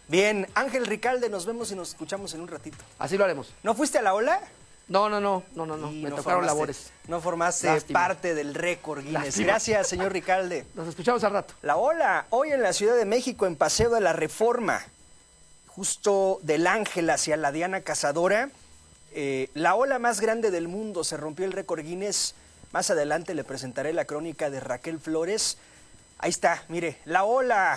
Bien, Ángel Ricalde, nos vemos y nos escuchamos en un ratito. Así lo haremos. ¿No fuiste a la ola? No. Me tocaron labores. No formaste parte del récord Guinness. Lástima. Gracias, señor Ricalde. Nos escuchamos al rato. La ola, hoy en la Ciudad de México, en Paseo de la Reforma, justo del Ángel hacia la Diana Cazadora. La ola más grande del mundo, se rompió el récord Guinness. Más adelante le presentaré la crónica de Raquel Flores. Ahí está, mire, la ola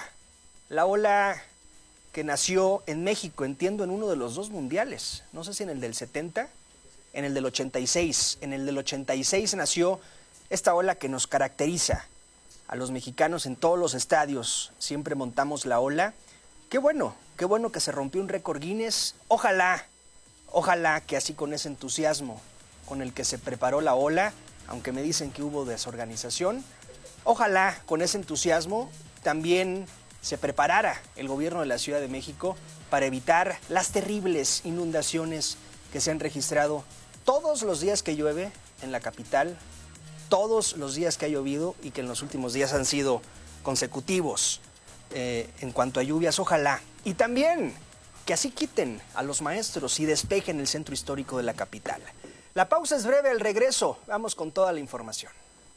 que nació en México, entiendo, en uno de los dos mundiales. No sé si en el del 70, en el del 86. En el del 86 nació esta ola que nos caracteriza a los mexicanos en todos los estadios. Siempre montamos la ola. Qué bueno que se rompió un récord Guinness. Ojalá que así, con ese entusiasmo con el que se preparó la ola, aunque me dicen que hubo desorganización, ojalá con ese entusiasmo también se preparara el gobierno de la Ciudad de México para evitar las terribles inundaciones que se han registrado todos los días que llueve en la capital, todos los días que ha llovido y que en los últimos días han sido consecutivos en cuanto a lluvias. Ojalá. Y también que así quiten a los maestros y despejen el centro histórico de la capital. La pausa es breve, al regreso vamos con toda la información.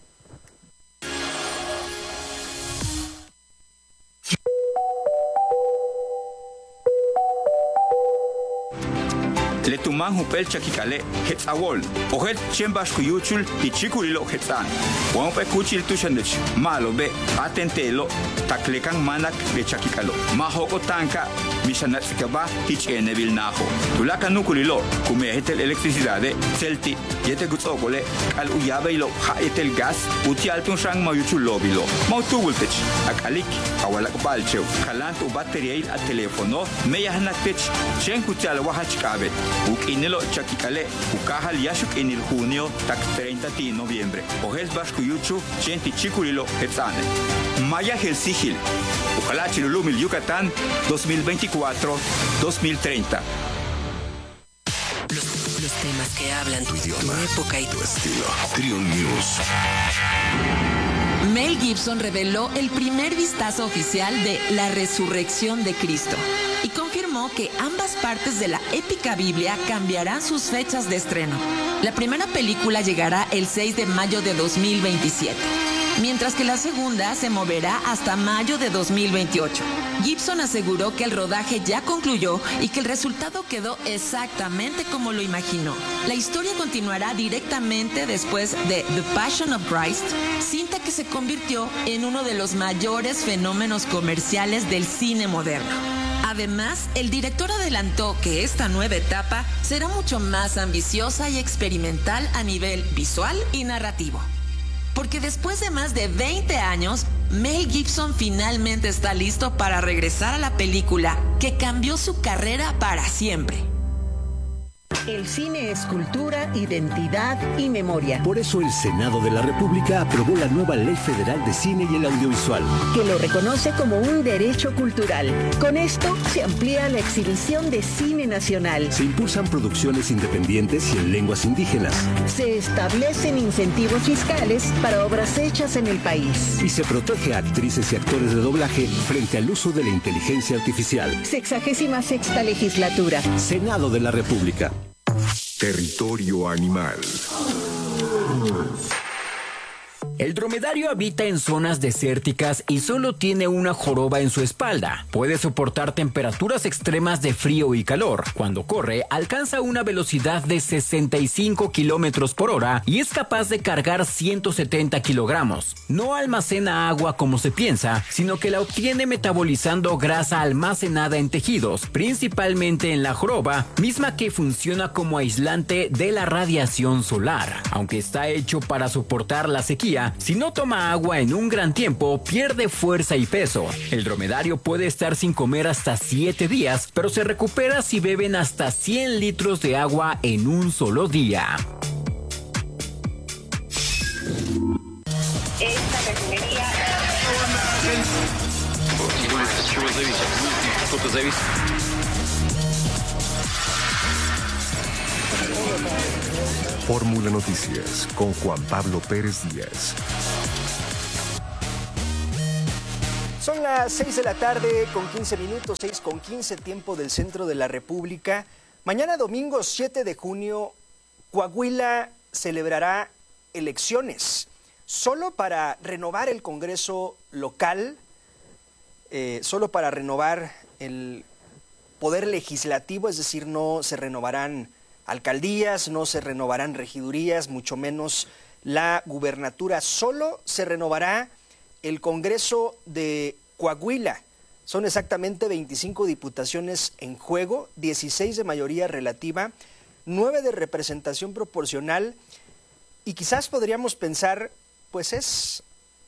Letuman hupel chakikale hetzawol ohet chembashku yuchul hichikulilo hetzan wan pe kuchil tushandech malo be atentelo taklekan manak be chakikalo mahoko tanka mishanatsikaba hichenevil naho tulaka nukulilo kumehetel electricidade celti yete gutsogole al uyabeilo haetel gas utialtun shang mayuchul lobilo mautugultech akalik awalak balcheu kalant bateriail a telefono meyahnatech chenkutial wahachkabet Ukinelo chakikale, ukahal yashuk en el junio, tak 30 de noviembre. Ojes Bashkuyuchu, chenti chikulilo hetzane. Maya Helsigil, Ukala Chilulumil Yucatán, 2024-2030. Los temas que hablan tu idioma, tu época y tu estilo. Triun News. Mel Gibson reveló el primer vistazo oficial de La Resurrección de Cristo y confirmó que ambas partes de la épica Biblia cambiarán sus fechas de estreno. La primera película llegará el 6 de mayo de 2027, mientras que la segunda se moverá hasta mayo de 2028. Gibson aseguró que el rodaje ya concluyó y que el resultado quedó exactamente como lo imaginó. La historia continuará directamente después de The Passion of Christ, cinta que se convirtió en uno de los mayores fenómenos comerciales del cine moderno. Además, el director adelantó que esta nueva etapa será mucho más ambiciosa y experimental a nivel visual y narrativo. Porque después de más de 20 años, Mel Gibson finalmente está listo para regresar a la película que cambió su carrera para siempre. El cine es cultura, identidad y memoria. Por eso el Senado de la República aprobó la nueva Ley Federal de Cine y el Audiovisual, que lo reconoce como un derecho cultural. Con esto se amplía la exhibición de cine nacional. se impulsan producciones independientes y en lenguas indígenas Se establecen incentivos fiscales para obras hechas en el país. y se protege a actrices y actores de doblaje frente al uso de la inteligencia artificial. 66ª legislatura. Senado de la República. Territorio animal. El dromedario habita en zonas desérticas y solo tiene una joroba en su espalda. Puede soportar temperaturas extremas de frío y calor. Cuando corre, alcanza una velocidad de 65 kilómetros por hora y es capaz de cargar 170 kilogramos. No almacena agua como se piensa, sino que la obtiene metabolizando grasa almacenada en tejidos, principalmente en la joroba, misma que funciona como aislante de la radiación solar. Aunque está hecho para soportar la sequía, si no toma agua en un gran tiempo, pierde fuerza y peso. El dromedario puede estar sin comer hasta 7 días, pero se recupera si beben hasta 100 litros de agua en un solo día. Esta refinería... Fórmula Noticias con Juan Pablo Pérez Díaz. Son las 6 de la tarde con 15 minutos, 6 con 15, tiempo del centro de la República. Mañana domingo 7 de junio, Coahuila celebrará elecciones solo para renovar el Congreso local, solo para renovar el poder legislativo, es decir, no se renovarán alcaldías, no se renovarán regidurías, mucho menos la gubernatura, solo se renovará el Congreso de Coahuila. Son exactamente 25 diputaciones en juego, 16 de mayoría relativa, 9 de representación proporcional, y quizás podríamos pensar, pues es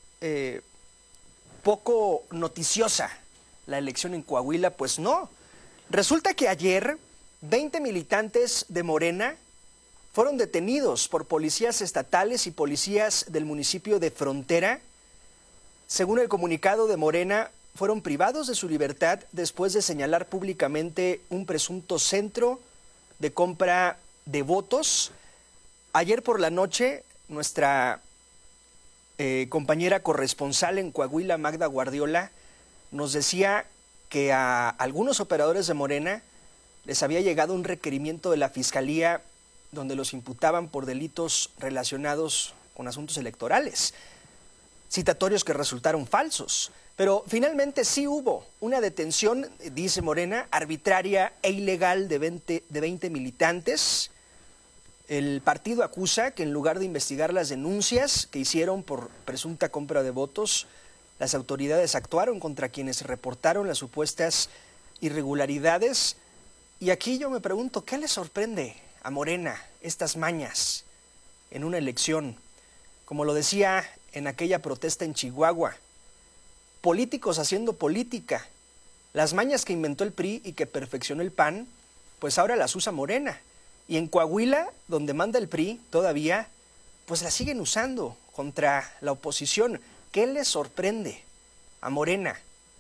poco noticiosa la elección en Coahuila. Pues no. Resulta que ayer 20 militantes de Morena fueron detenidos por policías estatales y policías del municipio de Frontera. Según el comunicado de Morena, fueron privados de su libertad después de señalar públicamente un presunto centro de compra de votos. Ayer por la noche, nuestra compañera corresponsal en Coahuila, Magda Guardiola, nos decía que a algunos operadores de Morena les había llegado un requerimiento de la Fiscalía donde los imputaban por delitos relacionados con asuntos electorales, citatorios que resultaron falsos. Pero finalmente sí hubo una detención, dice Morena, arbitraria e ilegal de 20 militantes. El partido acusa que en lugar de investigar las denuncias que hicieron por presunta compra de votos, las autoridades actuaron contra quienes reportaron las supuestas irregularidades. Y aquí yo me pregunto, ¿qué le sorprende a Morena estas mañas en una elección? Como lo decía en aquella protesta en Chihuahua, políticos haciendo política. Las mañas que inventó el PRI y que perfeccionó el PAN, pues ahora las usa Morena. Y en Coahuila, donde manda el PRI todavía, pues las siguen usando contra la oposición. ¿Qué les sorprende a Morena?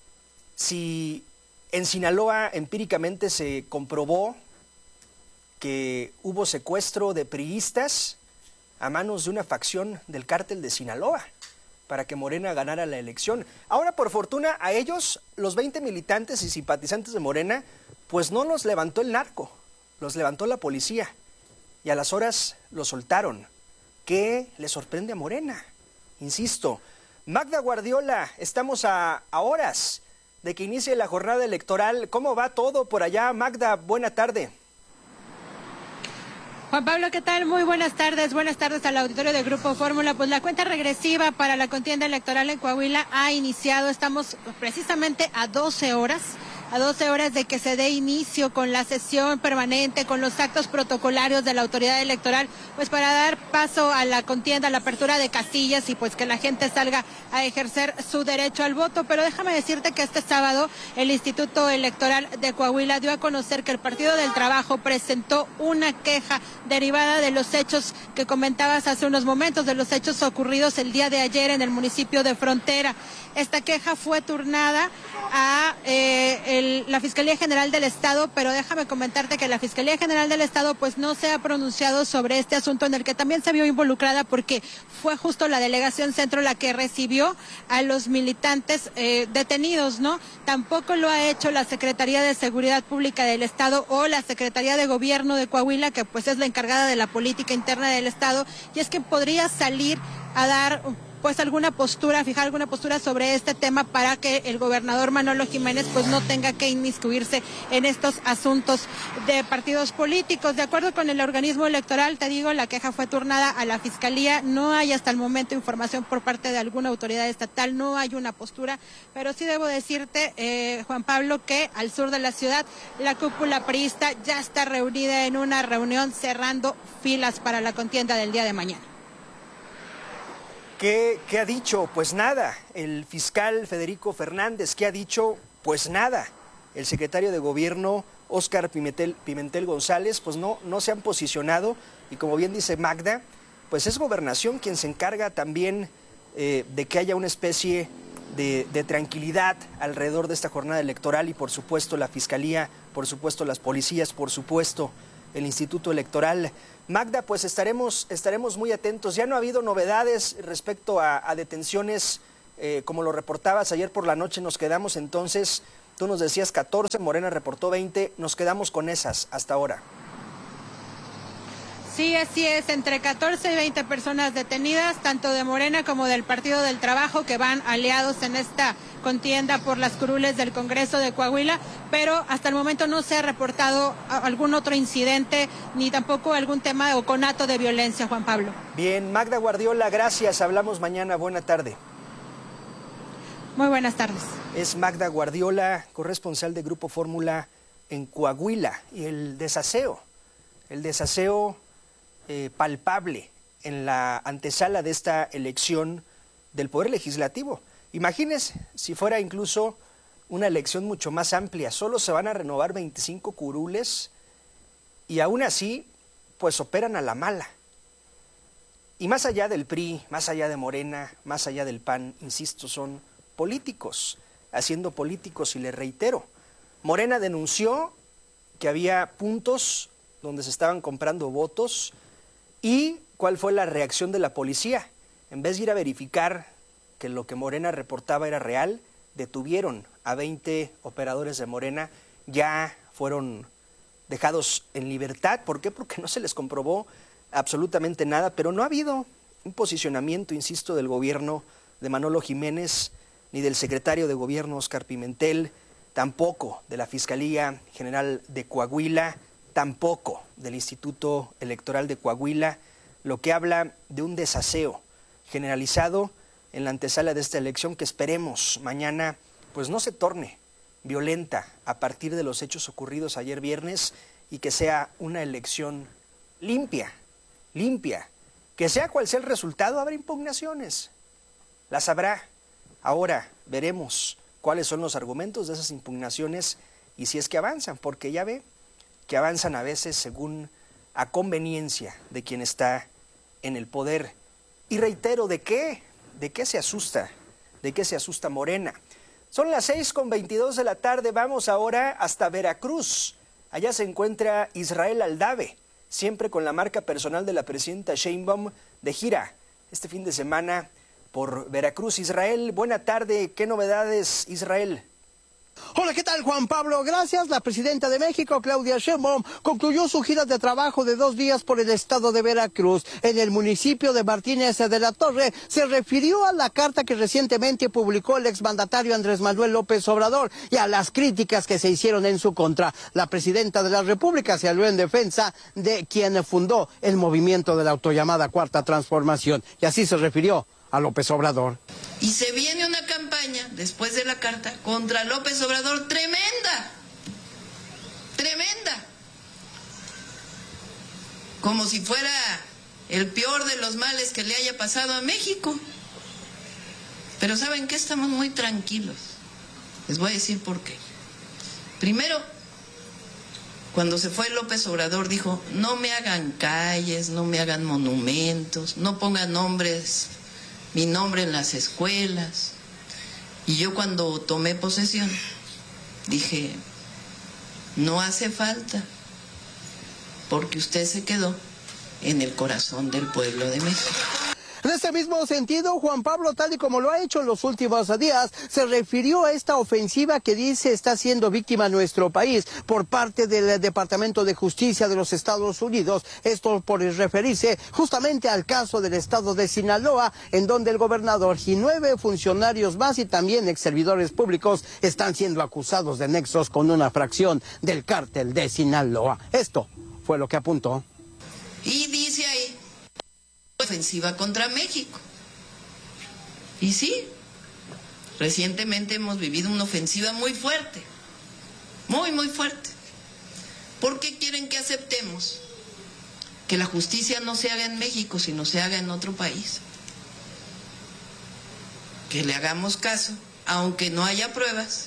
Si en Sinaloa empíricamente se comprobó que hubo secuestro de priistas a manos de una facción del cártel de Sinaloa para que Morena ganara la elección. Ahora, por fortuna, a ellos, los 20 militantes y simpatizantes de Morena, pues no los levantó el narco, los levantó la policía y a las horas los soltaron. ¿Qué le sorprende a Morena? Insisto, Magda Guardiola, estamos a horas de que inicie la jornada electoral. ¿Cómo va todo por allá, Magda? Buena tarde. Juan Pablo, ¿qué tal? Muy buenas tardes al auditorio de Grupo Fórmula. Pues la cuenta regresiva para la contienda electoral en Coahuila ha iniciado. Estamos precisamente a 12 horas de que se dé inicio con la sesión permanente, con los actos protocolarios de la autoridad electoral, pues para dar paso a la contienda, a la apertura de casillas y pues que la gente salga a ejercer su derecho al voto. Pero déjame decirte que este sábado el Instituto Electoral de Coahuila dio a conocer que el Partido del Trabajo presentó una queja derivada de los hechos que comentabas hace unos momentos, de los hechos ocurridos el día de ayer en el municipio de Frontera. Esta queja fue turnada a la Fiscalía General del Estado, pero déjame comentarte que la Fiscalía General del Estado pues no se ha pronunciado sobre este asunto, en el que también se vio involucrada porque fue justo la Delegación Centro la que recibió a los militantes detenidos, ¿no? Tampoco lo ha hecho la Secretaría de Seguridad Pública del Estado o la Secretaría de Gobierno de Coahuila, que pues es la encargada de la política interna del Estado, y es que podría salir a dar pues alguna postura, fijar alguna postura sobre este tema para que el gobernador Manolo Jiménez pues no tenga que inmiscuirse en estos asuntos de partidos políticos. De acuerdo con el organismo electoral, te digo, la queja fue turnada a la Fiscalía. No hay hasta el momento información por parte de alguna autoridad estatal, no hay una postura, pero sí debo decirte, Juan Pablo, que al sur de la ciudad la cúpula priista ya está reunida en una reunión cerrando filas para la contienda del día de mañana. ¿Qué ha dicho? Pues nada. El fiscal Federico Fernández, ¿qué ha dicho? Pues nada. El secretario de Gobierno, Óscar Pimentel González, pues no se han posicionado. Y como bien dice Magda, pues es Gobernación quien se encarga también de que haya una especie de tranquilidad alrededor de esta jornada electoral, y por supuesto la Fiscalía, por supuesto las policías, por supuesto el Instituto Electoral. Magda, pues estaremos muy atentos. Ya no ha habido novedades respecto a detenciones como lo reportabas ayer por la noche, nos quedamos entonces, tú nos decías 14, Morena reportó 20, nos quedamos con esas hasta ahora. Sí, así es, entre 14 y 20 personas detenidas, tanto de Morena como del Partido del Trabajo, que van aliados en esta contienda por las curules del Congreso de Coahuila, pero hasta el momento no se ha reportado algún otro incidente, ni tampoco algún tema o conato de violencia, Juan Pablo. Bien, Magda Guardiola, gracias, hablamos mañana, buena tarde. Muy buenas tardes. Es Magda Guardiola, corresponsal de Grupo Fórmula en Coahuila, y el desaseo palpable en la antesala de esta elección del Poder Legislativo. Imagínense si fuera incluso una elección mucho más amplia, solo se van a renovar 25 curules y aún así pues operan a la mala. Y más allá del PRI, más allá de Morena, más allá del PAN, insisto, son políticos, haciendo políticos, y les reitero, Morena denunció que había puntos donde se estaban comprando votos. ¿Y cuál fue la reacción de la policía? En vez de ir a verificar que lo que Morena reportaba era real, detuvieron a 20 operadores de Morena, ya fueron dejados en libertad. ¿Por qué? Porque no se les comprobó absolutamente nada, pero no ha habido un posicionamiento, insisto, del gobierno de Manolo Jiménez, ni del secretario de Gobierno, Óscar Pimentel, tampoco de la Fiscalía General de Coahuila, tampoco del Instituto Electoral de Coahuila, lo que habla de un desaseo generalizado en la antesala de esta elección que esperemos mañana pues no se torne violenta a partir de los hechos ocurridos ayer viernes, y que sea una elección limpia, que sea cual sea el resultado. Habrá impugnaciones, las habrá. Ahora veremos cuáles son los argumentos de esas impugnaciones y si es que avanzan, porque ya ve que avanzan a veces según a conveniencia de quien está en el poder. Y reitero, ¿de qué se asusta? ¿De qué se asusta Morena? Son las 6:22 de la tarde, vamos ahora hasta Veracruz. Allá se encuentra Israel Aldave, siempre con la marca personal de la presidenta Sheinbaum, de gira este fin de semana por Veracruz. Israel, buena tarde, ¿qué novedades, Israel? Hola, ¿qué tal, Juan Pablo? Gracias. La presidenta de México, Claudia Sheinbaum, concluyó su gira de trabajo de 2 días por el estado de Veracruz. En el municipio de Martínez de la Torre se refirió a la carta que recientemente publicó el exmandatario Andrés Manuel López Obrador y a las críticas que se hicieron en su contra. La presidenta de la República se habló en defensa de quien fundó el movimiento de la autollamada Cuarta Transformación, y así se refirió a López Obrador. Y se viene una campaña, después de la carta, contra López Obrador tremenda, como si fuera el peor de los males que le haya pasado a México. Pero ¿saben qué? Estamos muy tranquilos. Les voy a decir por qué. Primero, cuando se fue López Obrador dijo, no me hagan calles, no me hagan monumentos, no pongan mi nombre en las escuelas. Y yo cuando tomé posesión dije, no hace falta, porque usted se quedó en el corazón del pueblo de México. En este mismo sentido, Juan Pablo, tal y como lo ha hecho en los últimos días, se refirió a esta ofensiva que dice está siendo víctima nuestro país por parte del Departamento de Justicia de los Estados Unidos. Esto por referirse justamente al caso del estado de Sinaloa, en donde el gobernador y 9 funcionarios más y también exservidores públicos están siendo acusados de nexos con una fracción del cártel de Sinaloa. Esto fue lo que apuntó. Y dice ahí, ofensiva contra México. Y sí, recientemente hemos vivido una ofensiva muy fuerte, muy fuerte. ¿Por qué quieren que aceptemos que la justicia no se haga en México, sino se haga en otro país? Que le hagamos caso, aunque no haya pruebas,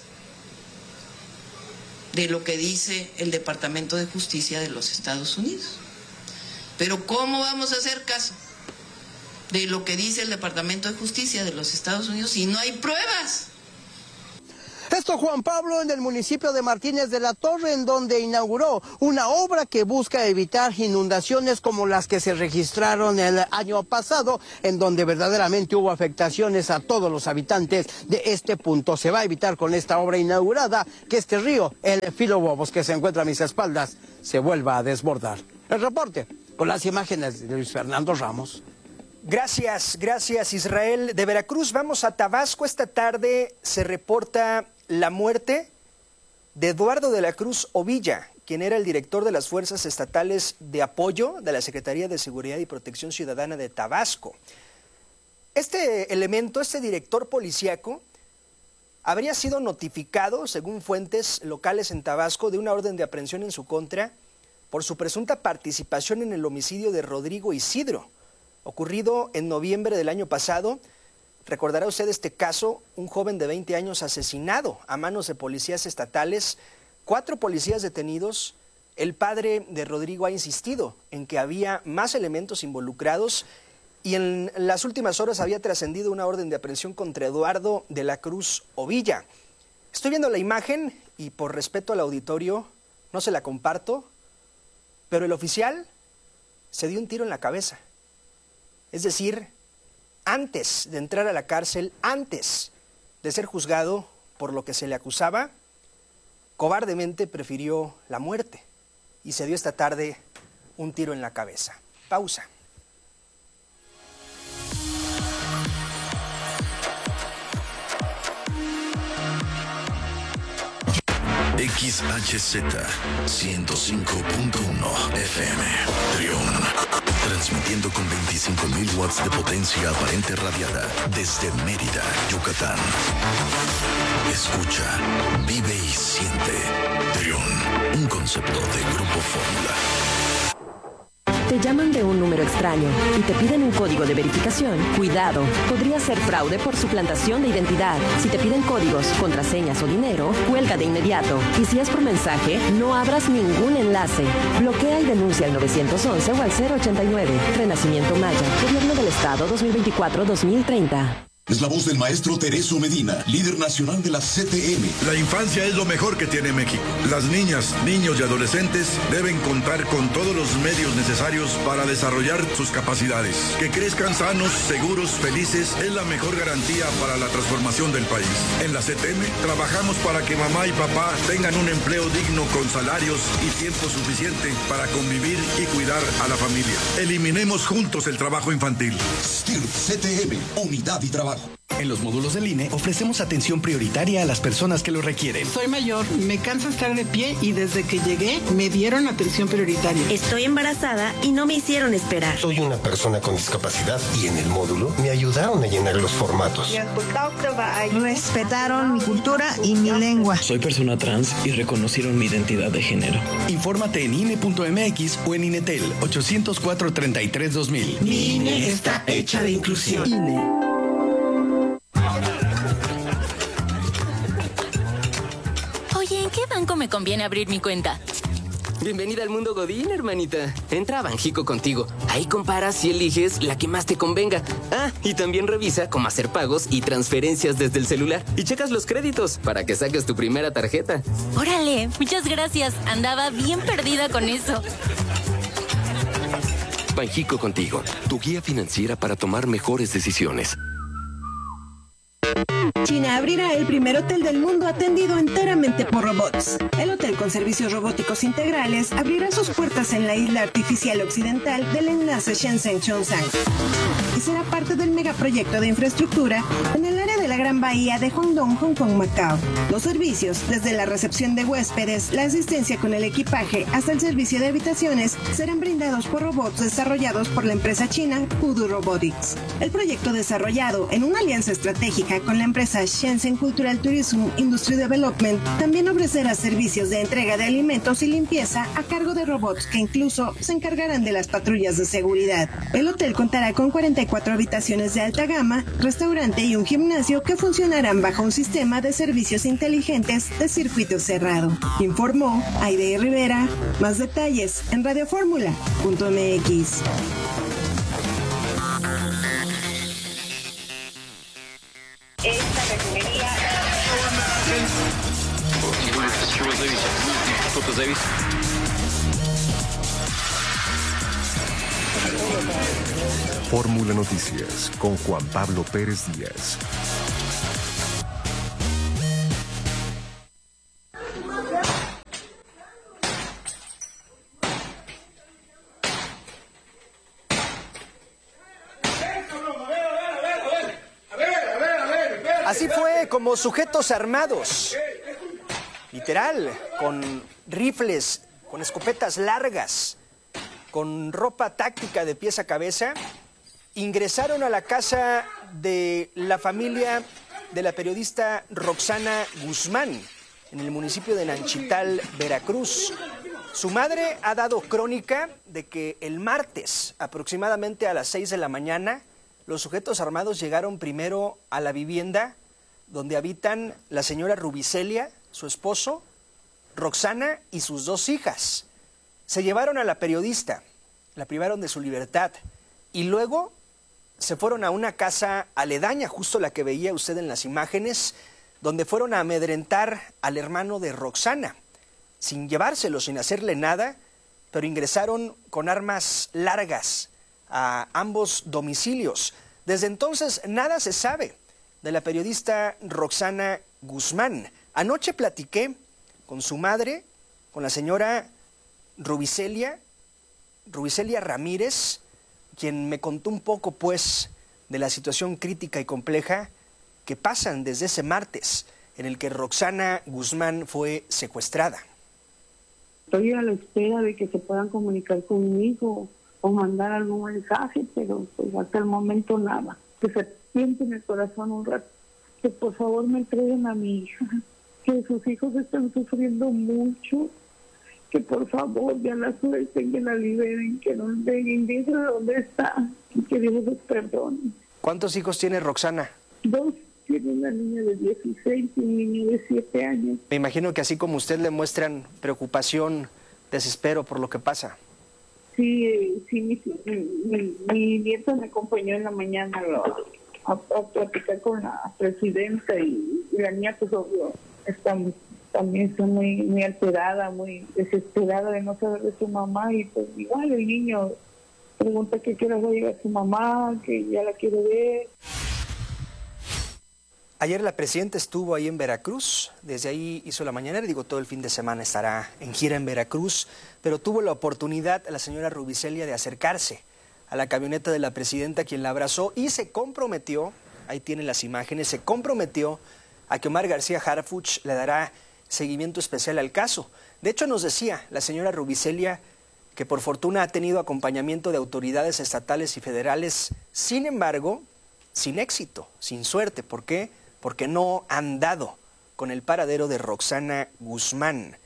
de lo que dice el Departamento de Justicia de los Estados Unidos. Pero ¿cómo vamos a hacer caso de lo que dice el Departamento de Justicia de los Estados Unidos si no hay pruebas? Esto, Juan Pablo, en el municipio de Martínez de la Torre, en donde inauguró una obra que busca evitar inundaciones como las que se registraron el año pasado, en donde verdaderamente hubo afectaciones a todos los habitantes de este punto. Se va a evitar con esta obra inaugurada que este río, el Filobobos, que se encuentra a mis espaldas, se vuelva a desbordar. El reporte con las imágenes de Luis Fernando Ramos. Gracias Israel. De Veracruz vamos a Tabasco. Esta tarde se reporta la muerte de Eduardo de la Cruz Ovilla, quien era el director de las Fuerzas Estatales de Apoyo de la Secretaría de Seguridad y Protección Ciudadana de Tabasco. Este elemento, este director policíaco, habría sido notificado, según fuentes locales en Tabasco, de una orden de aprehensión en su contra por su presunta participación en el homicidio de Rodrigo Isidro, ocurrido en noviembre del año pasado. Recordará usted este caso, un joven de 20 años asesinado a manos de policías estatales, 4 policías detenidos. El padre de Rodrigo ha insistido en que había más elementos involucrados y en las últimas horas había trascendido una orden de aprehensión contra Eduardo de la Cruz Ovilla. Estoy viendo la imagen y por respeto al auditorio no se la comparto, pero el oficial se dio un tiro en la cabeza. Es decir, antes de entrar a la cárcel, antes de ser juzgado por lo que se le acusaba, cobardemente prefirió la muerte y se dio esta tarde un tiro en la cabeza. Pausa. XHZ 105.1 FM Trión, transmitiendo con 25.000 watts de potencia aparente radiada desde Mérida, Yucatán. Escucha, vive y siente. Trión, un concepto de Grupo Fórmula. Te llaman de un número extraño y te piden un código de verificación. Cuidado, podría ser fraude por suplantación de identidad. Si te piden códigos, contraseñas o dinero, cuelga de inmediato. Y si es por mensaje, no abras ningún enlace. Bloquea y denuncia al 911 o al 089. Renacimiento Maya, Gobierno del Estado 2024-2030. Es la voz del maestro Tereso Medina, líder nacional de la CTM. La infancia es lo mejor que tiene México. Las niñas, niños y adolescentes deben contar con todos los medios necesarios para desarrollar sus capacidades. Que crezcan sanos, seguros, felices es la mejor garantía para la transformación del país. En la CTM trabajamos para que mamá y papá tengan un empleo digno con salarios y tiempo suficiente para convivir y cuidar a la familia. Eliminemos juntos el trabajo infantil. STIRP CTM, Unidad y Trabajo. En los módulos del INE ofrecemos atención prioritaria a las personas que lo requieren. Soy mayor, me cansa estar de pie y desde que llegué me dieron atención prioritaria. Estoy embarazada y no me hicieron esperar. Soy una persona con discapacidad y en el módulo me ayudaron a llenar los formatos. Respetaron mi cultura y mi lengua. Soy persona trans y reconocieron mi identidad de género. Infórmate en INE.mx o en INETEL 804-33-2000. Mi INE está hecha de inclusión. INE. Oye, ¿en qué banco me conviene abrir mi cuenta? Bienvenida al mundo Godín, hermanita. Entra a Banjico Contigo. Ahí comparas y eliges la que más te convenga. Ah, y también revisa cómo hacer pagos y transferencias desde el celular. Y checas los créditos para que saques tu primera tarjeta. Órale, muchas gracias. Andaba bien perdida con eso. Banjico Contigo, tu guía financiera para tomar mejores decisiones. China abrirá el primer hotel del mundo atendido enteramente por robots. El hotel con servicios robóticos integrales abrirá sus puertas en la isla artificial occidental del enlace Shenzhen-Zhongshan y será parte del megaproyecto de infraestructura en el área de la Gran Bahía de Guangdong, Hong Kong, Macao. Los servicios, desde la recepción de huéspedes, la asistencia con el equipaje hasta el servicio de habitaciones, serán brindados por robots desarrollados por la empresa china Voodoo Robotics. El proyecto, desarrollado en una alianza estratégica con la empresa Shenzhen Cultural Tourism Industry Development, también ofrecerá servicios de entrega de alimentos y limpieza a cargo de robots que incluso se encargarán de las patrullas de seguridad. El hotel contará con 44 habitaciones de alta gama, restaurante y un gimnasio que funcionarán bajo un sistema de servicios inteligentes de circuito cerrado. Informó Aide Rivera. Más detalles en radioformula.mx. Esta refinería Fotos, David. Fórmula Noticias con Juan Pablo Pérez Díaz. Así fue como sujetos armados, literal, con rifles, con escopetas largas, con ropa táctica de pies a cabeza, ingresaron a la casa de la familia de la periodista Roxana Guzmán, en el municipio de Nanchital, Veracruz. Su madre ha dado crónica de que el martes, aproximadamente a las 6 de la mañana, los sujetos armados llegaron primero a la vivienda donde habitan la señora Rubicelia, su esposo, Roxana y sus 2 hijas. Se llevaron a la periodista, la privaron de su libertad y luego se fueron a una casa aledaña, justo la que veía usted en las imágenes, donde fueron a amedrentar al hermano de Roxana, sin llevárselo, sin hacerle nada, pero ingresaron con armas largas a ambos domicilios. Desde entonces nada se sabe de la periodista Roxana Guzmán. Anoche platiqué con su madre, con la señora Rubicelia Ramírez, quien me contó un poco, pues, de la situación crítica y compleja que pasan desde ese martes en el que Roxana Guzmán fue secuestrada. Estoy a la espera de que se puedan comunicar conmigo o mandar algún mensaje, pero pues hasta el momento nada. Que se siente en el corazón un rato, que por favor me entreguen a mi hija, que sus hijos están sufriendo mucho, que por favor ya la suelten, que la liberen, que nos den indicio de dónde está y que Dios los perdone. ¿Cuántos hijos tiene Roxana? 2, tiene una niña de 16 y un niño de 7 años. Me imagino que así como usted le muestran preocupación, desespero por lo que pasa. Sí, mi nieta me acompañó en la mañana a platicar con la presidenta y la niña pues obvio también está muy alterada, muy desesperada de no saber de su mamá y pues igual el niño pregunta que qué hora va a llegar su mamá, que ya la quiere ver. Ayer la presidenta estuvo ahí en Veracruz, desde ahí hizo la mañanera, todo el fin de semana estará en gira en Veracruz, pero tuvo la oportunidad la señora Rubicelia de acercarse a la camioneta de la presidenta, quien la abrazó y se comprometió, ahí tienen las imágenes, se comprometió a que Omar García Harfuch le dará seguimiento especial al caso. De hecho, nos decía la señora Rubicelia que por fortuna ha tenido acompañamiento de autoridades estatales y federales, sin embargo, sin éxito, sin suerte. ¿Por qué? Porque no han dado con el paradero de Roxana Guzmán.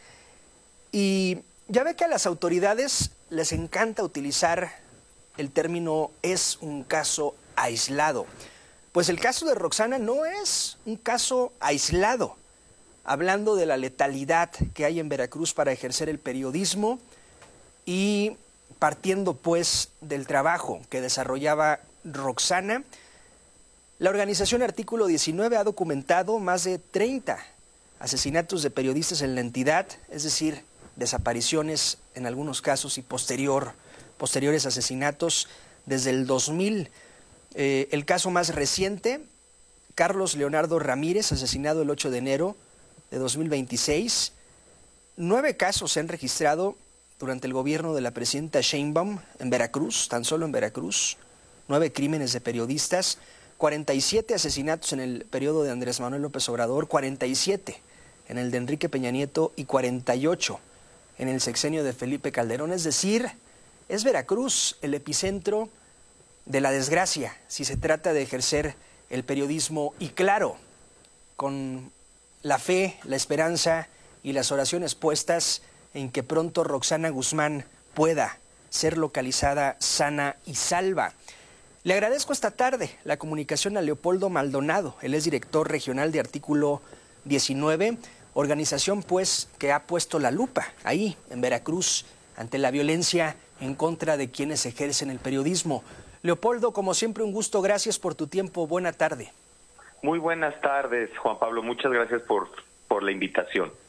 Y ya ve que a las autoridades les encanta utilizar el término "es un caso aislado". Pues el caso de Roxana no es un caso aislado. Hablando de la letalidad que hay en Veracruz para ejercer el periodismo y partiendo pues del trabajo que desarrollaba Roxana, la organización Artículo 19 ha documentado más de 30 asesinatos de periodistas en la entidad, es decir, desapariciones en algunos casos y posteriores asesinatos desde el 2000. El caso más reciente, Carlos Leonardo Ramírez, asesinado el 8 de enero de 2026. 9 casos se han registrado durante el gobierno de la presidenta Sheinbaum en Veracruz, tan solo en Veracruz. 9 crímenes de periodistas, 47 asesinatos en el periodo de Andrés Manuel López Obrador, 47 en el de Enrique Peña Nieto y 48 en el sexenio de Felipe Calderón. Es decir, es Veracruz el epicentro de la desgracia si se trata de ejercer el periodismo y, claro, con la fe, la esperanza y las oraciones puestas en que pronto Roxana Guzmán pueda ser localizada sana y salva. Le agradezco esta tarde la comunicación a Leopoldo Maldonado, él es director regional de Artículo 19, organización pues que ha puesto la lupa ahí en Veracruz ante la violencia en contra de quienes ejercen el periodismo. Leopoldo, como siempre, un gusto, gracias por tu tiempo, buena tarde. Muy buenas tardes, Juan Pablo, muchas gracias por la invitación.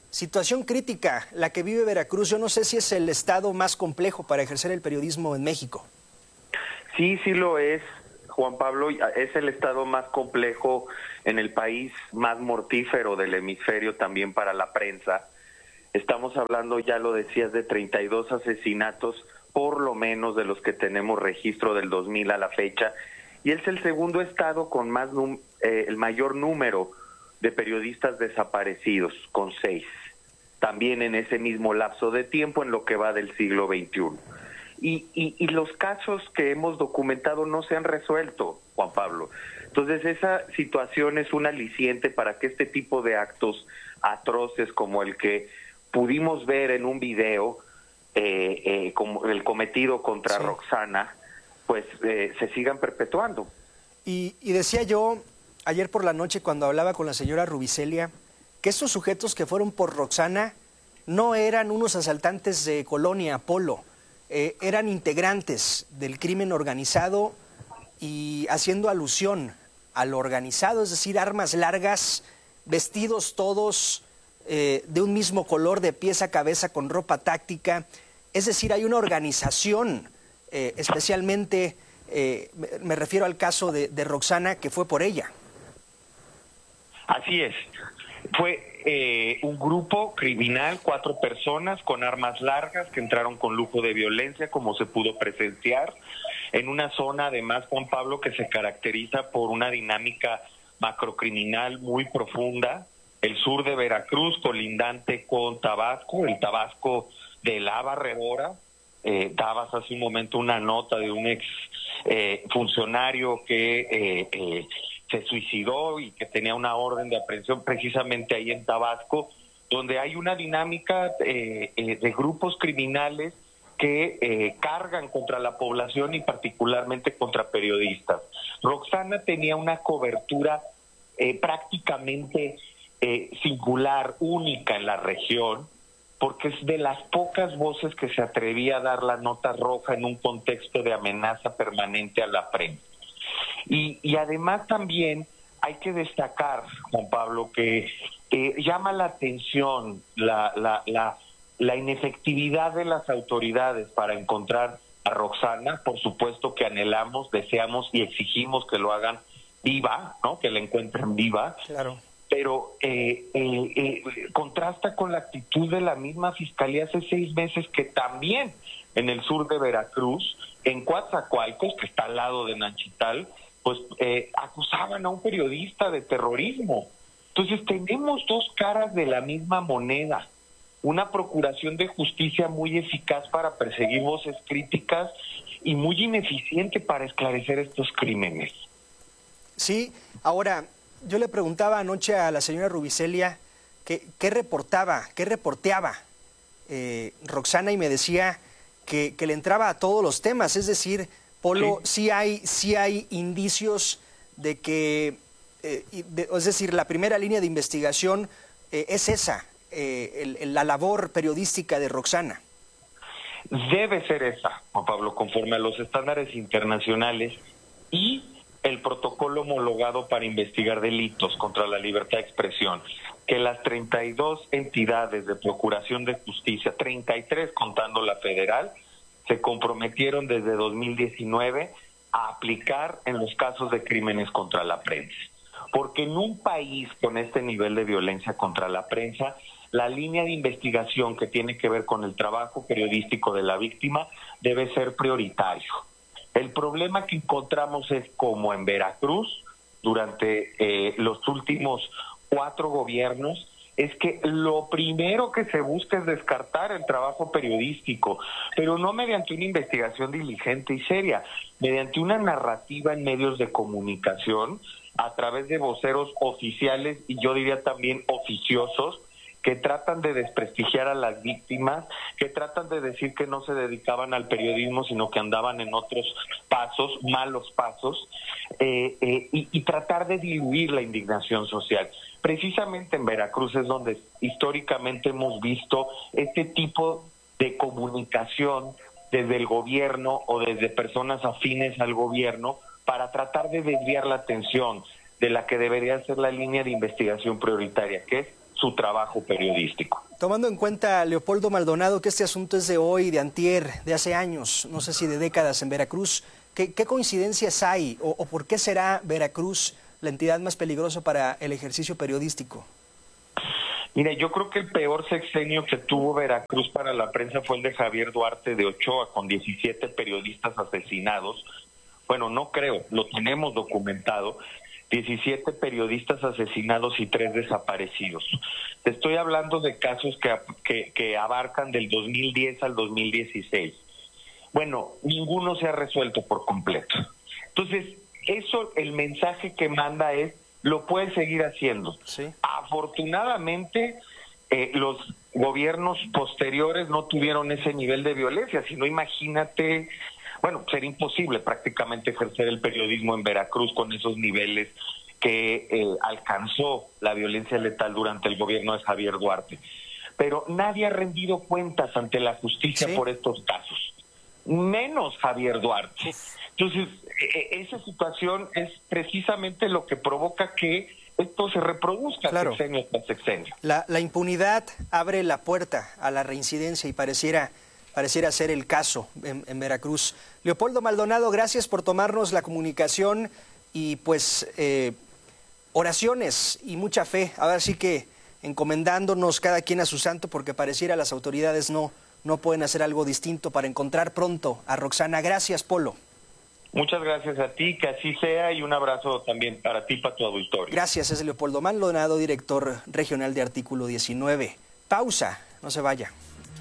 Situación crítica la que vive Veracruz. Yo no sé si es el estado más complejo para ejercer el periodismo en México. Sí, sí lo es, Juan Pablo. Es el estado más complejo en el país, más mortífero del hemisferio también para la prensa. Estamos hablando, ya lo decías, de 32 asesinatos, por lo menos de los que tenemos registro del 2000 a la fecha. Y es el segundo estado con el mayor número de periodistas desaparecidos, con 6. También en ese mismo lapso de tiempo en lo que va del siglo XXI. Y los casos que hemos documentado no se han resuelto, Juan Pablo. Entonces esa situación es un aliciente para que este tipo de actos atroces como el que pudimos ver en un video, como el cometido contra Roxana, pues se sigan perpetuando. Y decía yo ayer por la noche cuando hablaba con la señora Rubicelia que estos sujetos que fueron por Roxana no eran unos asaltantes de Colonia Apolo, eran integrantes del crimen organizado y haciendo alusión al organizado, es decir, armas largas, vestidos todos de un mismo color de pies a cabeza con ropa táctica, es decir, hay una organización, especialmente me refiero al caso de Roxana, que fue por ella. Así es, fue un grupo criminal, 4 personas con armas largas que entraron con lujo de violencia, como se pudo presenciar, en una zona además, Juan Pablo, que se caracteriza por una dinámica macrocriminal muy profunda, el sur de Veracruz, colindante con Tabasco, el Tabasco de la Barredora. Dabas hace un momento una nota de un ex funcionario que se suicidó y que tenía una orden de aprehensión precisamente ahí en Tabasco, donde hay una dinámica de grupos criminales que cargan contra la población y particularmente contra periodistas. Roxana tenía una cobertura prácticamente singular, única en la región, porque es de las pocas voces que se atrevía a dar la nota roja en un contexto de amenaza permanente a la prensa. Y además también hay que destacar, Juan Pablo, que llama la atención la inefectividad de las autoridades para encontrar a Roxana. Por supuesto que anhelamos, deseamos y exigimos que lo hagan viva, ¿no? Que la encuentren viva. Claro. Pero contrasta con la actitud de la misma Fiscalía hace 6 meses, que también en el sur de Veracruz, en Coatzacoalcos, que está al lado de Nanchital, pues acusaban a un periodista de terrorismo. Entonces tenemos 2 caras de la misma moneda. Una procuración de justicia muy eficaz para perseguir voces críticas y muy ineficiente para esclarecer estos crímenes. Sí, ahora, yo le preguntaba anoche a la señora Rubicelia qué reporteaba Roxana, y me decía que le entraba a todos los temas, es decir, Polo, sí hay indicios de que, es decir, la primera línea de investigación es esa, la labor periodística de Roxana. Debe ser esa, Juan Pablo, conforme a los estándares internacionales y el protocolo homologado para investigar delitos contra la libertad de expresión, que las 32 entidades de procuración de justicia, 33 contando la federal, se comprometieron desde 2019 a aplicar en los casos de crímenes contra la prensa. Porque en un país con este nivel de violencia contra la prensa, la línea de investigación que tiene que ver con el trabajo periodístico de la víctima debe ser prioritario. El problema que encontramos es, como en Veracruz, durante los últimos 4 gobiernos, es que lo primero que se busca es descartar el trabajo periodístico, pero no mediante una investigación diligente y seria, mediante una narrativa en medios de comunicación, a través de voceros oficiales y yo diría también oficiosos, que tratan de desprestigiar a las víctimas, que tratan de decir que no se dedicaban al periodismo, sino que andaban en otros pasos, malos pasos, y tratar de diluir la indignación social. Precisamente en Veracruz es donde históricamente hemos visto este tipo de comunicación desde el gobierno o desde personas afines al gobierno para tratar de desviar la atención de la que debería ser la línea de investigación prioritaria, que es su trabajo periodístico. Tomando en cuenta, Leopoldo Maldonado, que este asunto es de hoy, de antier, de hace años, no sé si de décadas en Veracruz, ¿qué coincidencias hay o por qué será Veracruz la entidad más peligrosa para el ejercicio periodístico? Mira, yo creo que el peor sexenio que tuvo Veracruz para la prensa fue el de Javier Duarte de Ochoa, con 17 periodistas asesinados. Bueno, no creo, lo tenemos documentado. 17 periodistas asesinados y 3 desaparecidos. Te estoy hablando de casos que abarcan del 2010 al 2016. Bueno, ninguno se ha resuelto por completo. Entonces, eso, el mensaje que manda es, lo puede seguir haciendo. Sí. Afortunadamente, los gobiernos posteriores no tuvieron ese nivel de violencia, sino imagínate, bueno, sería imposible prácticamente ejercer el periodismo en Veracruz con esos niveles que alcanzó la violencia letal durante el gobierno de Javier Duarte. Pero nadie ha rendido cuentas ante la justicia por estos casos, menos Javier Duarte. Entonces, esa situación es precisamente lo que provoca que esto se reproduzca sexenio tras sexenio. La impunidad abre la puerta a la reincidencia y pareciera ser el caso en Veracruz. Leopoldo Maldonado, gracias por tomarnos la comunicación y pues oraciones y mucha fe. Ahora sí que encomendándonos cada quien a su santo, porque pareciera las autoridades no pueden hacer algo distinto para encontrar pronto a Roxana. Gracias, Polo. Muchas gracias a ti, que así sea, y un abrazo también para ti y para tu auditorio. Gracias, es Leopoldo Maldonado, director regional de Artículo 19. Pausa, no se vaya.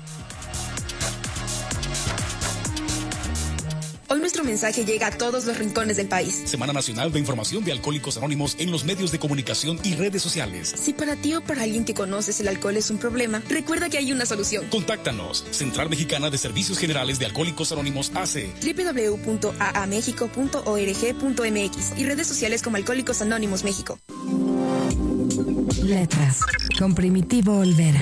Hoy nuestro mensaje llega a todos los rincones del país. Semana Nacional de Información de Alcohólicos Anónimos en los medios de comunicación y redes sociales. Si para ti o para alguien que conoces el alcohol es un problema, recuerda que hay una solución. Contáctanos. Central Mexicana de Servicios Generales de Alcohólicos Anónimos AC. www.aamexico.org.mx y redes sociales como Alcohólicos Anónimos México. Letras con Primitivo Olvera.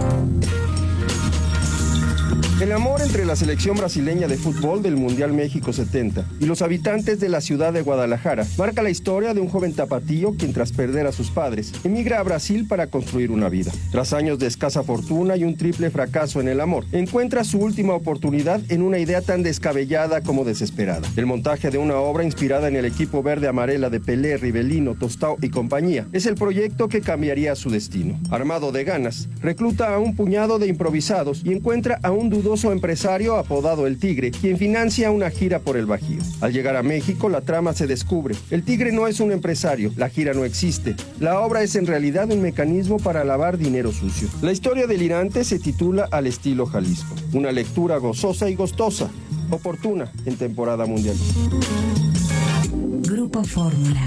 El amor entre la selección brasileña de fútbol del Mundial México 70 y los habitantes de la ciudad de Guadalajara marca la historia de un joven tapatío quien, tras perder a sus padres, emigra a Brasil para construir una vida. Tras años de escasa fortuna y un triple fracaso en el amor, encuentra su última oportunidad en una idea tan descabellada como desesperada. El montaje de una obra inspirada en el equipo verde-amarela de Pelé, Rivelino, Tostao y compañía es el proyecto que cambiaría su destino. Armado de ganas, recluta a un puñado de improvisados y encuentra a un dudoso empresario apodado El Tigre, quien financia una gira por el Bajío. Al llegar a México, la trama se descubre. El Tigre no es un empresario, la gira no existe. La obra es en realidad un mecanismo para lavar dinero sucio. La historia delirante se titula Al estilo Jalisco. Una lectura gozosa y gustosa, oportuna en temporada mundial. Grupo Fórmula.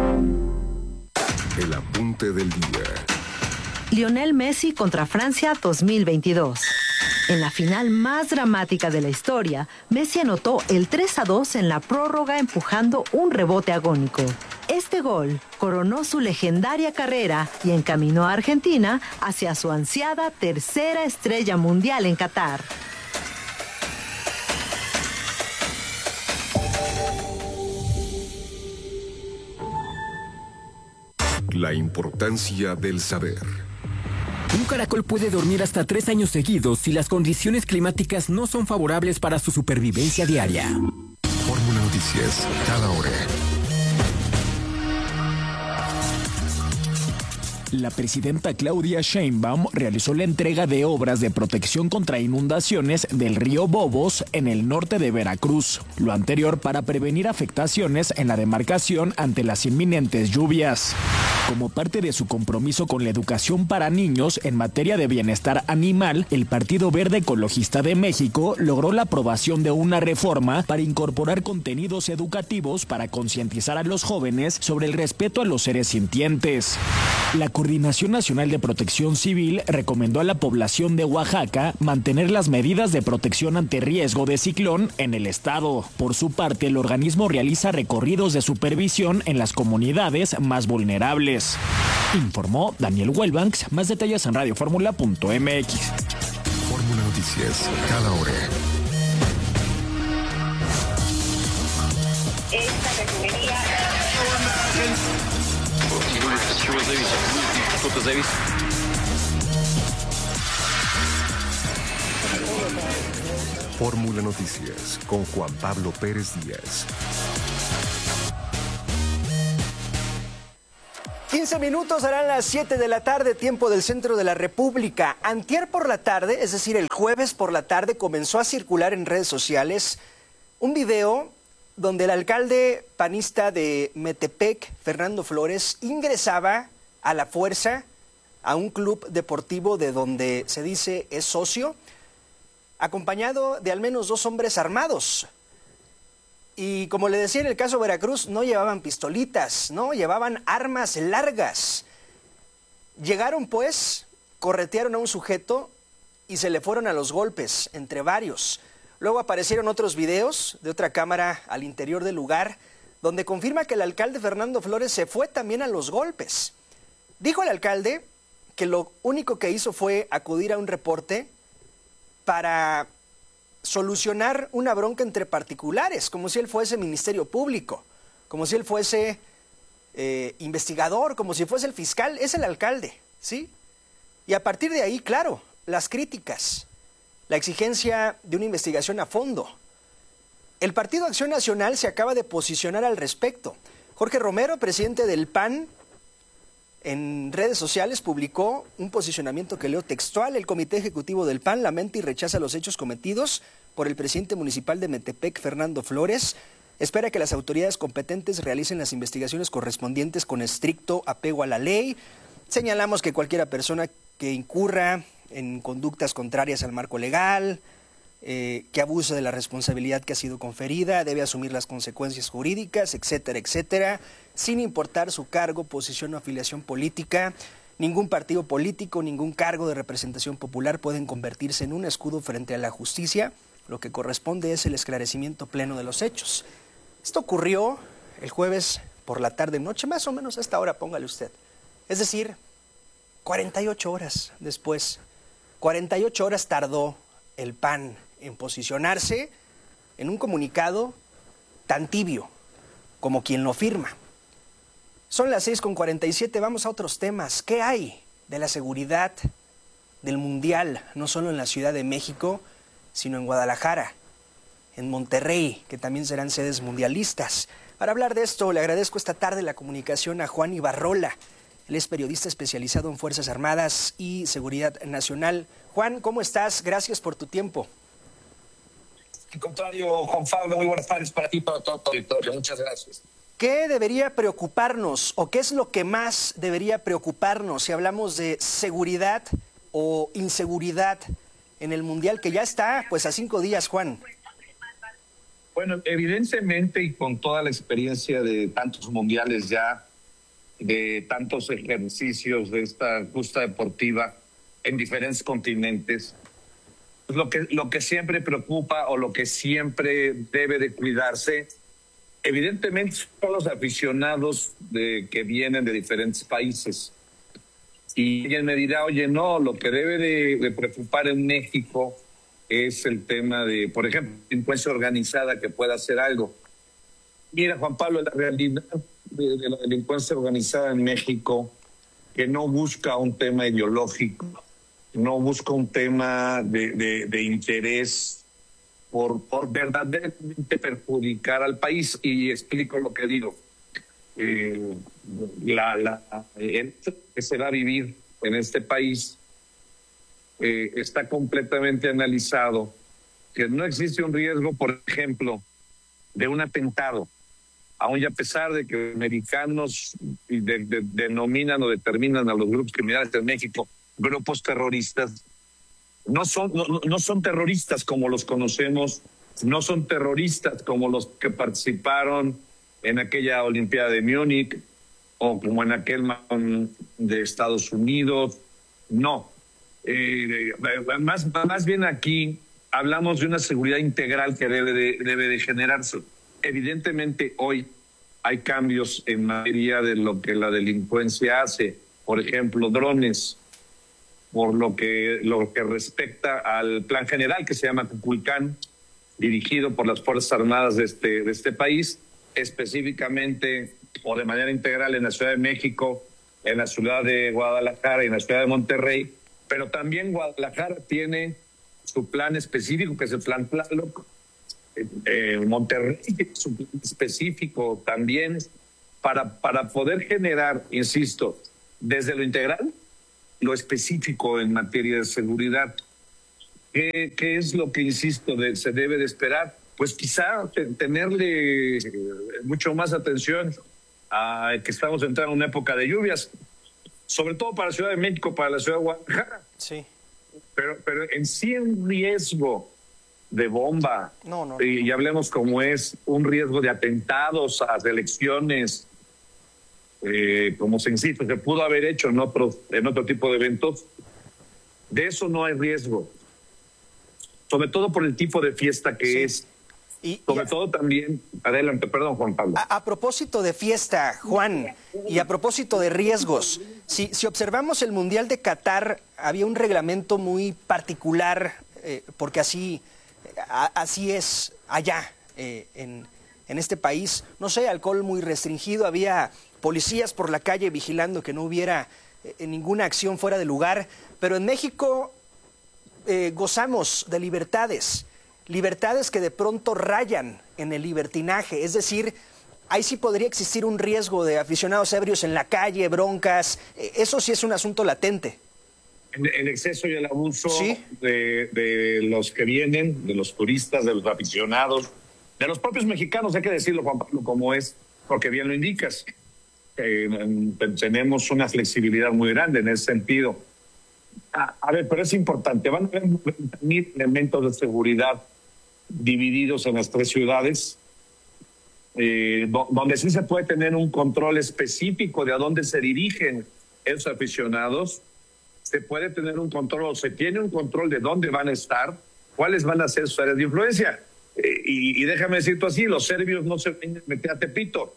El apunte del día. Lionel Messi contra Francia 2022. En la final más dramática de la historia, Messi anotó el 3-2 en la prórroga empujando un rebote agónico. Este gol coronó su legendaria carrera y encaminó a Argentina hacia su ansiada tercera estrella mundial en Qatar. La importancia del saber. Un caracol puede dormir hasta 3 años seguidos si las condiciones climáticas no son favorables para su supervivencia diaria. Fórmula Noticias, cada hora. La presidenta Claudia Sheinbaum realizó la entrega de obras de protección contra inundaciones del río Bobos en el norte de Veracruz. Lo anterior para prevenir afectaciones en la demarcación ante las inminentes lluvias. Como parte de su compromiso con la educación para niños en materia de bienestar animal, el Partido Verde Ecologista de México logró la aprobación de una reforma para incorporar contenidos educativos para concientizar a los jóvenes sobre el respeto a los seres sintientes. La Coordinación Nacional de Protección Civil recomendó a la población de Oaxaca mantener las medidas de protección ante riesgo de ciclón en el estado. Por su parte, el organismo realiza recorridos de supervisión en las comunidades más vulnerables. Informó Daniel Wellbanks. Más detalles en radioformula.mx. Fórmula Noticias, cada hora. Esta refinería... Что-то зависит. Fórmula Noticias con Juan Pablo Pérez Díaz. 15 minutos harán las 7 de la tarde, tiempo del centro de la República. Antier por la tarde, es decir, el jueves por la tarde, comenzó a circular en redes sociales un video donde el alcalde panista de Metepec, Fernando Flores, ingresaba a la fuerza a un club deportivo de donde se dice es socio, acompañado de al menos 2 hombres armados. Y como le decía en el caso Veracruz, no llevaban pistolitas, no, llevaban armas largas. Llegaron pues, corretearon a un sujeto y se le fueron a los golpes, entre varios. Luego aparecieron otros videos de otra cámara al interior del lugar, donde confirma que el alcalde Fernando Flores se fue también a los golpes. Dijo el alcalde que lo único que hizo fue acudir a un reporte para solucionar una bronca entre particulares, como si él fuese Ministerio Público, como si él fuese investigador, como si fuese el fiscal. Es el alcalde, ¿sí? Y a partir de ahí, claro, las críticas, la exigencia de una investigación a fondo. El Partido Acción Nacional se acaba de posicionar al respecto. Jorge Romero, presidente del PAN, en redes sociales publicó un posicionamiento que leo textual. El Comité Ejecutivo del PAN lamenta y rechaza los hechos cometidos por el presidente municipal de Metepec, Fernando Flores. Espera que las autoridades competentes realicen las investigaciones correspondientes con estricto apego a la ley. Señalamos que cualquier persona que incurra en conductas contrarias al marco legal, que abuse de la responsabilidad que ha sido conferida, debe asumir las consecuencias jurídicas, etcétera, etcétera, sin importar su cargo, posición o afiliación política. Ningún partido político, ningún cargo de representación popular pueden convertirse en un escudo frente a la justicia. Lo que corresponde es el esclarecimiento pleno de los hechos. Esto ocurrió el jueves por la tarde-noche, más o menos a esta hora, póngale usted. Es decir, 48 horas después. 48 horas tardó el PAN en posicionarse en un comunicado tan tibio como quien lo firma. Son las 6:47, vamos a otros temas. ¿Qué hay de la seguridad del Mundial, no solo en la Ciudad de México, sino en Guadalajara, en Monterrey, que también serán sedes mundialistas? Para hablar de esto, le agradezco esta tarde la comunicación a Juan Ibarrola. Él es periodista especializado en Fuerzas Armadas y Seguridad Nacional. Juan, ¿cómo estás? Gracias por tu tiempo. Al contrario, Juan Pablo, muy buenas tardes para ti y para todo tu auditorio. Muchas gracias. ¿Qué debería preocuparnos o qué es lo que más debería preocuparnos si hablamos de seguridad o inseguridad en el Mundial, que ya está pues a 5 días, Juan? Bueno, evidentemente y con toda la experiencia de tantos mundiales ya, de tantos ejercicios de esta justa deportiva en diferentes continentes, lo que siempre preocupa o lo que siempre debe de cuidarse, evidentemente son los aficionados que vienen de diferentes países. Y alguien me dirá, oye, no, lo que debe de preocupar en México es el tema de, por ejemplo, delincuencia organizada que pueda hacer algo. Mira, Juan Pablo, la realidad de la delincuencia organizada en México, que no busca un tema ideológico, no busca un tema de interés por verdaderamente perjudicar al país. Y explico lo que digo. Que se va a vivir en este país está completamente analizado, que no existe un riesgo, por ejemplo, de un atentado, aun y a pesar de que americanos denominan o determinan a los grupos criminales de México grupos terroristas, no son terroristas como los conocemos, no son terroristas como los que participaron en aquella Olimpiada de Múnich o como en aquel de Estados Unidos. No. Más bien aquí hablamos de una seguridad integral que debe de generarse. Evidentemente hoy hay cambios en materia de lo que la delincuencia hace. Por ejemplo, drones, por lo que respecta al plan general que se llama Cuculcán, dirigido por las Fuerzas Armadas de este país, específicamente o de manera integral en la Ciudad de México, en la ciudad de Guadalajara y en la ciudad de Monterrey. Pero también Guadalajara tiene su plan específico, que es el plan Tlaloc. Monterrey tiene su plan específico también para poder generar, insisto, desde lo integral, lo específico en materia de seguridad. ¿Qué es lo que, insisto, se debe de esperar? Pues quizá tenerle mucho más atención a que estamos entrando en una época de lluvias, sobre todo para la Ciudad de México, para la Ciudad de Guadalajara. Sí. Pero en sí un riesgo de bomba, y hablemos como es, un riesgo de atentados a elecciones, como se insiste, se pudo haber hecho en otro tipo de eventos, de eso no hay riesgo. Sobre todo por el tipo de fiesta que es. Sobre todo también, adelante, perdón, Juan Pablo. A propósito de fiesta, Juan, y a propósito de riesgos, si observamos el Mundial de Qatar, había un reglamento muy particular, porque así es allá, en este país. No sé, alcohol muy restringido, había policías por la calle vigilando que no hubiera ninguna acción fuera de lugar, pero en México gozamos de libertades que de pronto rayan en el libertinaje, es decir, ahí sí podría existir un riesgo de aficionados ebrios en la calle, broncas, eso sí es un asunto latente. El exceso y el abuso de los que vienen, de los turistas, de los aficionados, de los propios mexicanos, hay que decirlo, Juan Pablo, como es, porque bien lo indicas. Tenemos una flexibilidad muy grande en ese sentido. A ver, pero es importante, van a haber 1,000 elementos de seguridad divididos en las 3 ciudades, donde sí se puede tener un control específico de a dónde se dirigen esos aficionados. Se puede tener un control, o se tiene un control de dónde van a estar, cuáles van a ser sus áreas de influencia. Y déjame decirte así, los serbios no se meten a Tepito.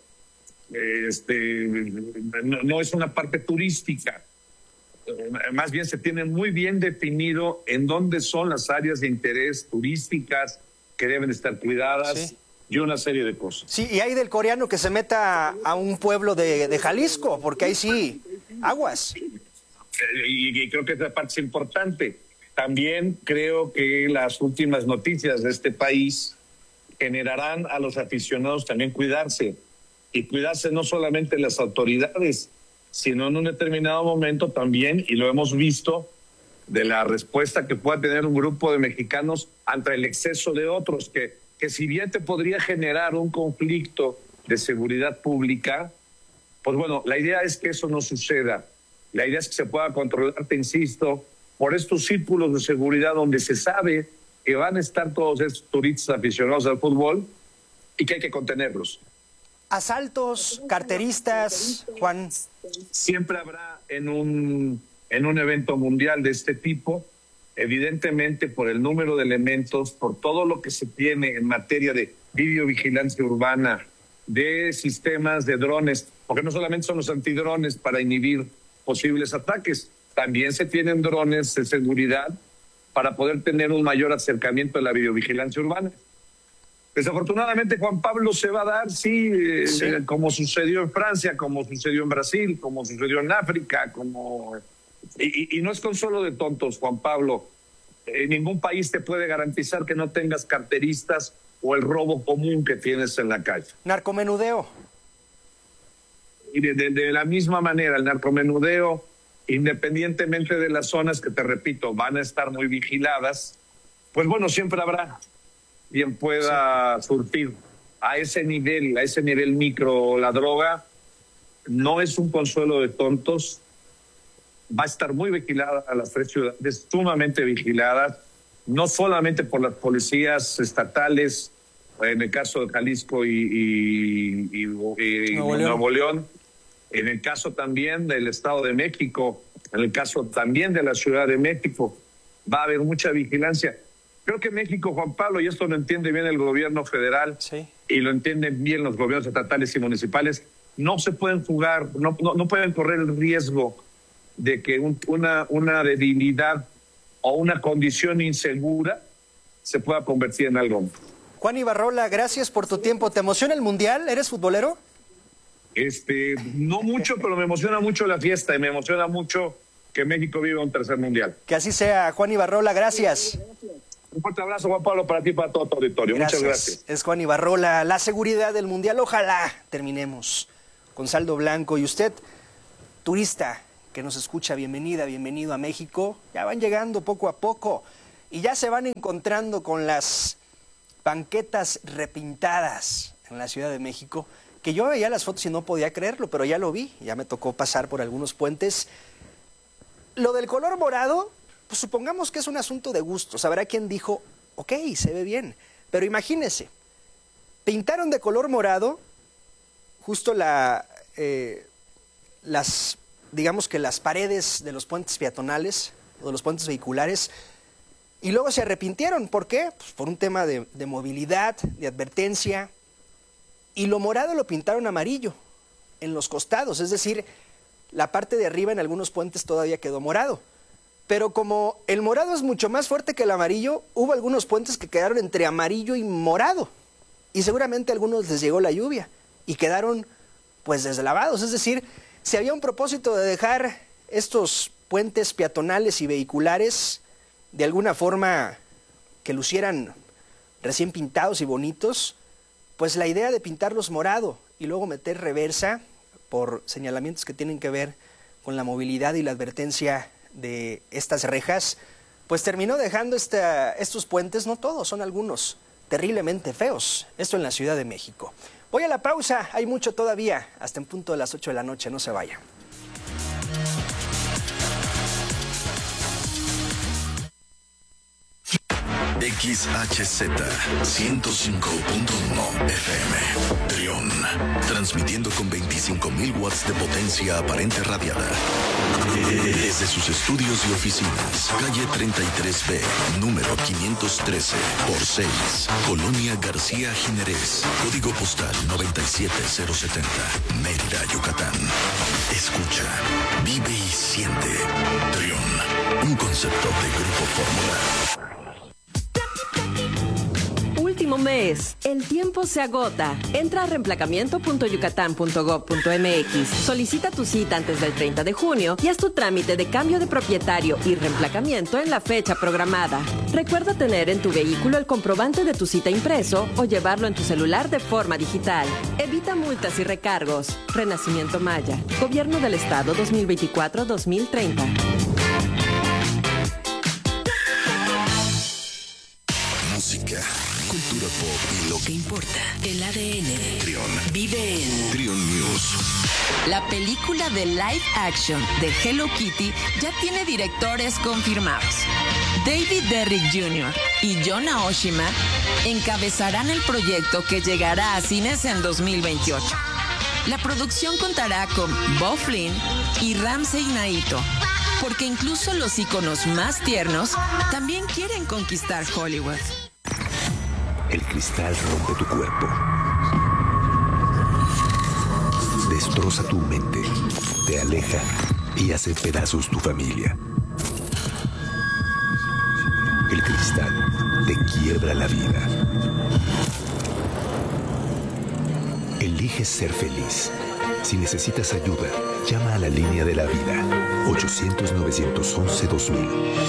No es una parte turística. Más bien se tiene muy bien definido en dónde son las áreas de interés turísticas que deben estar cuidadas y una serie de cosas. Sí, y hay del coreano que se meta a un pueblo de Jalisco, porque ahí sí, aguas. Y creo que esa parte es importante. También creo que las últimas noticias de este país generarán a los aficionados también cuidarse. Y cuidarse no solamente las autoridades, sino en un determinado momento también, y lo hemos visto, de la respuesta que pueda tener un grupo de mexicanos ante el exceso de otros, que si bien te podría generar un conflicto de seguridad pública, pues bueno, la idea es que eso no suceda. La idea es que se pueda controlar, te insisto, por estos círculos de seguridad donde se sabe que van a estar todos estos turistas aficionados al fútbol y que hay que contenerlos. Asaltos, carteristas, Juan. Siempre habrá en un evento mundial de este tipo, evidentemente por el número de elementos, por todo lo que se tiene en materia de videovigilancia urbana, de sistemas de drones, porque no solamente son los antidrones para inhibir posibles ataques, también se tienen drones de seguridad para poder tener un mayor acercamiento a la videovigilancia urbana. Desafortunadamente, Juan Pablo, se va a dar, como sucedió en Francia, como sucedió en Brasil, como sucedió en África, y no es consuelo de tontos, Juan Pablo. Ningún país te puede garantizar que no tengas carteristas o el robo común que tienes en la calle. Narcomenudeo. Y de la misma manera, el narcomenudeo, independientemente de las zonas que, te repito, van a estar muy vigiladas, pues bueno, siempre habrá quien pueda surtir a ese nivel micro la droga. No es un consuelo de tontos, va a estar muy vigilada a las 3 ciudades, sumamente vigiladas, no solamente por las policías estatales, en el caso de Jalisco y Nuevo León, en el caso también del Estado de México, en el caso también de la Ciudad de México, va a haber mucha vigilancia. Creo que México, Juan Pablo, y esto lo entiende bien el gobierno federal y lo entienden bien los gobiernos estatales y municipales, no se pueden jugar, no pueden correr el riesgo de que una debilidad o una condición insegura se pueda convertir en algo. Juan Ibarrola, gracias por tu tiempo. ¿Te emociona el Mundial? ¿Eres futbolero? No mucho, pero me emociona mucho la fiesta y me emociona mucho que México viva un tercer Mundial. Que así sea. Juan Ibarrola, gracias. Un fuerte abrazo, Juan Pablo, para ti y para todo tu auditorio. Muchas gracias. Es Juan Ibarrola. La seguridad del Mundial, ojalá terminemos con saldo blanco. Y usted, turista que nos escucha, bienvenida, bienvenido a México. Ya van llegando poco a poco y ya se van encontrando con las banquetas repintadas en la Ciudad de México, que yo veía las fotos y no podía creerlo, pero ya lo vi, ya me tocó pasar por algunos puentes. Lo del color morado, pues supongamos que es un asunto de gusto. Habrá quien dijo, ok, se ve bien, pero imagínese, pintaron de color morado justo digamos que las paredes de los puentes peatonales o de los puentes vehiculares, y luego se arrepintieron. ¿Por qué? Pues por un tema de movilidad, de advertencia, y lo morado lo pintaron amarillo en los costados, es decir, la parte de arriba en algunos puentes todavía quedó morado. Pero como el morado es mucho más fuerte que el amarillo, hubo algunos puentes que quedaron entre amarillo y morado, y seguramente a algunos les llegó la lluvia y quedaron pues deslavados. Es decir, si había un propósito de dejar estos puentes peatonales y vehiculares de alguna forma que lucieran recién pintados y bonitos, pues la idea de pintarlos morado y luego meter reversa por señalamientos que tienen que ver con la movilidad y la advertencia de estas rejas, pues terminó dejando estos puentes, no todos, son algunos, terriblemente feos. Esto en la Ciudad de México. Voy a la pausa, hay mucho todavía, hasta en punto de las 8 de la noche, no se vaya. XHZ 105.1 FM Trión, transmitiendo con 25.000 watts de potencia aparente radiada desde sus estudios y oficinas, calle 33B, número 513 por 6, Colonia García Jiménez, código postal 97070, Mérida, Yucatán. Escucha, vive y siente. Trión, un concepto de Grupo Fórmula. Último mes. El tiempo se agota. Entra a reemplacamiento.yucatán.gov.mx. Solicita tu cita antes del 30 de junio y haz tu trámite de cambio de propietario y reemplacamiento en la fecha programada. Recuerda tener en tu vehículo el comprobante de tu cita impreso o llevarlo en tu celular de forma digital. Evita multas y recargos. Renacimiento Maya. Gobierno del Estado 2024-2030. Música, cultura pop y lo que importa. El ADN de Trión vive en Trión News. La película de live action de Hello Kitty ya tiene directores confirmados. David Derrick Jr. y John Aoshima encabezarán el proyecto que llegará a cines en 2028. La producción contará con Bob Flynn y Ramsey Naito, porque incluso los íconos más tiernos también quieren conquistar Hollywood. El cristal rompe tu cuerpo. Destroza tu mente, te aleja y hace pedazos tu familia. El cristal te quiebra la vida. Elige ser feliz. Si necesitas ayuda, llama a la línea de la vida. 800-911-2000.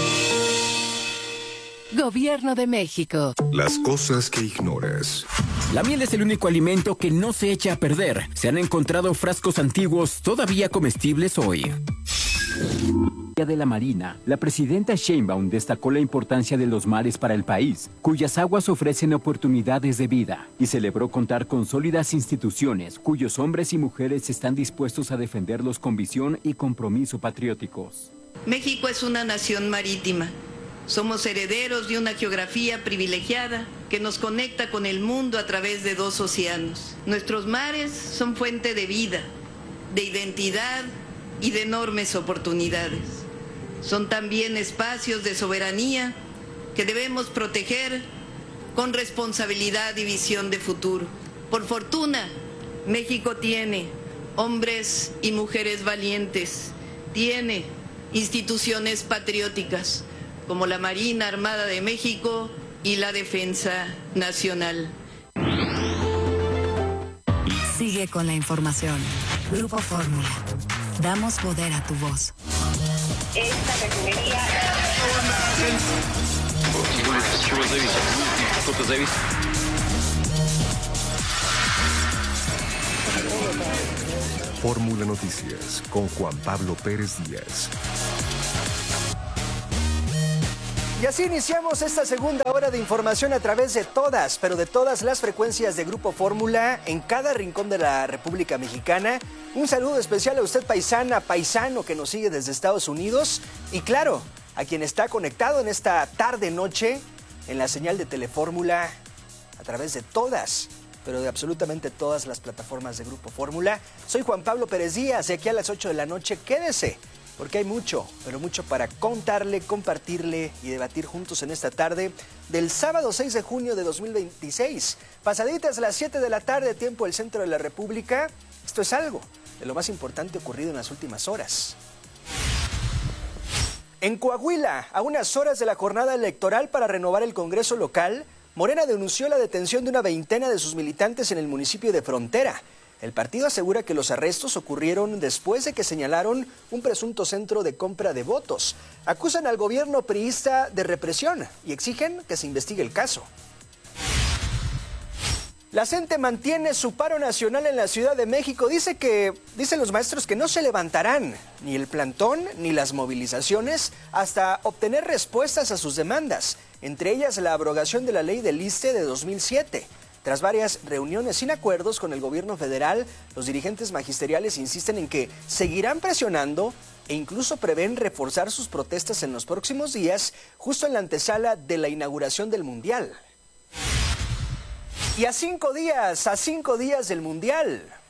Gobierno de México. Las cosas que ignoras. La miel es el único alimento que no se echa a perder. Se han encontrado frascos antiguos todavía comestibles hoy. De la Marina, la presidenta Sheinbaum destacó la importancia de los mares para el país, cuyas aguas ofrecen oportunidades de vida, y celebró contar con sólidas instituciones cuyos hombres y mujeres están dispuestos a defenderlos con visión y compromiso patrióticos. México es una nación marítima. Somos herederos de una geografía privilegiada que nos conecta con el mundo a través de 2 océanos. Nuestros mares son fuente de vida, de identidad y de enormes oportunidades. Son también espacios de soberanía que debemos proteger con responsabilidad y visión de futuro. Por fortuna, México tiene hombres y mujeres valientes, tiene instituciones patrióticas como la Marina Armada de México y la Defensa Nacional. Sigue con la información. Grupo Fórmula. Damos poder a tu voz. Esta refinería... Fórmula Noticias con Juan Pablo Pérez Díaz. Y así iniciamos esta segunda hora de información a través de todas, pero de todas las frecuencias de Grupo Fórmula en cada rincón de la República Mexicana. Un saludo especial a usted, paisana, paisano que nos sigue desde Estados Unidos. Y claro, a quien está conectado en esta tarde-noche en la señal de Telefórmula a través de todas, pero de absolutamente todas las plataformas de Grupo Fórmula. Soy Juan Pablo Pérez Díaz, de aquí a las 8 de la noche. Quédese, porque hay mucho, pero mucho para contarle, compartirle y debatir juntos en esta tarde del sábado 6 de junio de 2026. Pasaditas las 7 de la tarde, tiempo del centro de la República. Esto es algo de lo más importante ocurrido en las últimas horas. En Coahuila, a unas horas de la jornada electoral para renovar el Congreso local, Morena denunció la detención de una veintena de sus militantes en el municipio de Frontera. El partido asegura que los arrestos ocurrieron después de que señalaron un presunto centro de compra de votos. Acusan al gobierno priista de represión y exigen que se investigue el caso. La CENTE mantiene su paro nacional en la Ciudad de México. Dicen los maestros que no se levantarán ni el plantón ni las movilizaciones hasta obtener respuestas a sus demandas, entre ellas la abrogación de la ley del ISSSTE de 2007. Tras varias reuniones sin acuerdos con el gobierno federal, los dirigentes magisteriales insisten en que seguirán presionando e incluso prevén reforzar sus protestas en los próximos días, justo en la antesala de la inauguración del Mundial. Y a cinco días del Mundial,